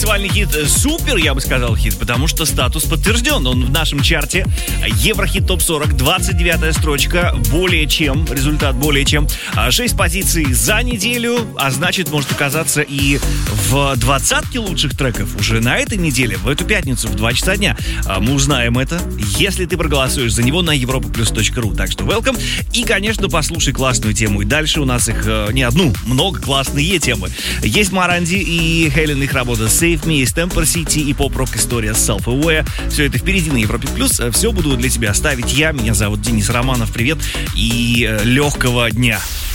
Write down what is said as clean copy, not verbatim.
танцевальный хит супер, я бы сказал, хит, потому что статус подтвержден. Он в нашем чарте. Еврохит ТОП-40, 29-я строчка. Более чем, результат более чем. 6 позиций за неделю, а значит, может оказаться и в 20-ке лучших треков уже на этой неделе, в эту пятницу, в 2 часа дня. Мы узнаем это, если ты проголосуешь за него на europaplus.ru. Так что welcome. И, конечно, послушай классную тему. И дальше у нас их не одну, много классные темы. Есть Моранди и Хелен, их работа Save Me, Temper City и поп-рок история Self Aware. Все это впереди на Европе Плюс. Все буду для тебя ставить я. Меня зовут Денис Романов. Привет и легкого дня.